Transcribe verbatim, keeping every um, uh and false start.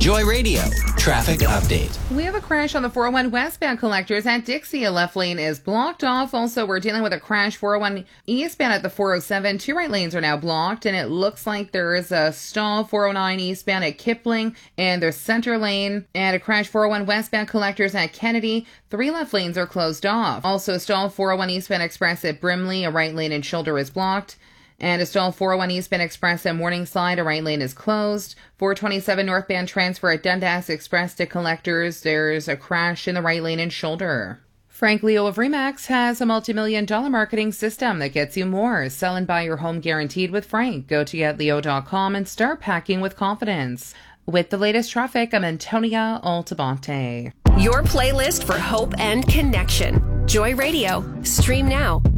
Joy Radio, traffic update. We have a crash on the four oh one westbound collectors at Dixie. A left lane is blocked off. Also, we're dealing with a crash four oh one eastbound at the four oh seven. Two right lanes are now blocked, and it looks like there is a stall four oh nine eastbound at Kipling and there's center lane, and a crash four oh one westbound collectors at Kennedy. Three left lanes are closed off. Also, stall four oh one eastbound express at Brimley. A right lane and shoulder is blocked. And a stall four oh one eastbound express at Morningside, a right lane is closed. four twenty-seven northbound transfer at Dundas Express to collectors. There's a crash in the right lane and shoulder. Frank Leo of Remax has a multi-million dollar marketing system that gets you more. Sell and buy your home guaranteed with Frank. Go to get leo dot com and start packing with confidence. With the latest traffic, I'm Antonia Altabonte. Your playlist for hope and connection. Joy Radio. Stream now